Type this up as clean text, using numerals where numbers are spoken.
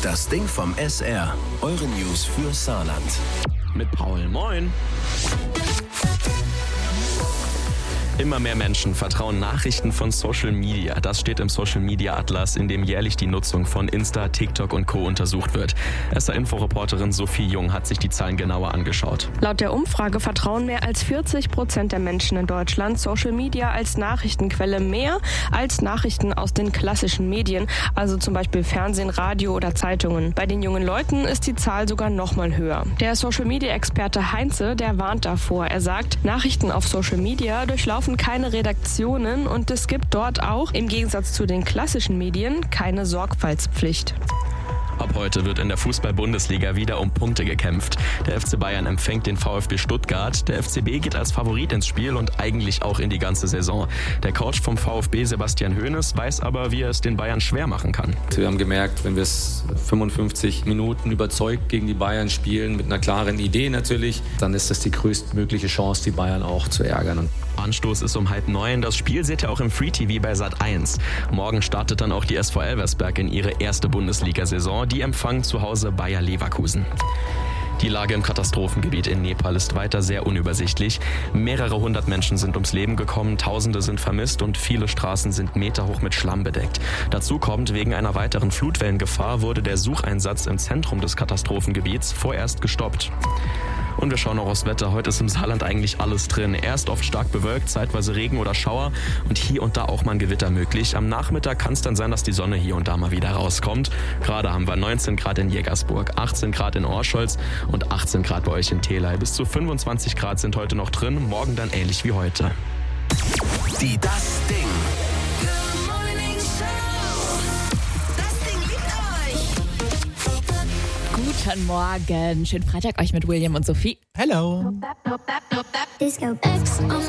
Das Ding vom SR. Eure News für Saarland. Mit Paul. Moin. Immer mehr Menschen vertrauen Nachrichten von Social Media. Das steht im Social Media Atlas, in dem jährlich die Nutzung von Insta, TikTok und Co. untersucht wird. SR-Info-Reporterin Sophie Jung hat sich die Zahlen genauer angeschaut. Laut der Umfrage vertrauen mehr als 40% der Menschen in Deutschland Social Media als Nachrichtenquelle mehr als Nachrichten aus den klassischen Medien, also zum Beispiel Fernsehen, Radio oder Zeitungen. Bei den jungen Leuten ist die Zahl sogar noch mal höher. Der Social Media Experte Heinze, der warnt davor. Er sagt, Nachrichten auf Social Media durchlaufen keine Redaktionen und es gibt dort auch, im Gegensatz zu den klassischen Medien, keine Sorgfaltspflicht. Ab heute wird in der Fußball-Bundesliga wieder um Punkte gekämpft. Der FC Bayern empfängt den VfB Stuttgart. Der FCB geht als Favorit ins Spiel und eigentlich auch in die ganze Saison. Der Coach vom VfB, Sebastian Hoeneß, weiß aber, wie er es den Bayern schwer machen kann. Wir haben gemerkt, wenn wir es 55 Minuten überzeugt gegen die Bayern spielen, mit einer klaren Idee natürlich, dann ist das die größtmögliche Chance, die Bayern auch zu ärgern. Anstoß ist um 8:30. Das Spiel seht ihr auch im Free TV bei Sat.1. Morgen startet dann auch die SV Elversberg in ihre erste Bundesliga-Saison. Die empfangen zu Hause Bayer Leverkusen. Die Lage im Katastrophengebiet in Nepal ist weiter sehr unübersichtlich. Mehrere hundert Menschen sind ums Leben gekommen, Tausende sind vermisst und viele Straßen sind meterhoch mit Schlamm bedeckt. Dazu kommt, wegen einer weiteren Flutwellengefahr wurde der Sucheinsatz im Zentrum des Katastrophengebiets vorerst gestoppt. Und wir schauen auch aufs Wetter. Heute ist im Saarland eigentlich alles drin. Erst oft stark bewölkt, zeitweise Regen oder Schauer und hier und da auch mal ein Gewitter möglich. Am Nachmittag kann es dann sein, dass die Sonne hier und da mal wieder rauskommt. Gerade haben wir 19 Grad in Jägersburg, 18 Grad in Orscholz und 18 Grad bei euch in Theley. Bis zu 25 Grad sind heute noch drin, morgen dann ähnlich wie heute. Die Das Ding. Guten Morgen. Schönen Freitag euch mit William und Sophie. Hello. Disco X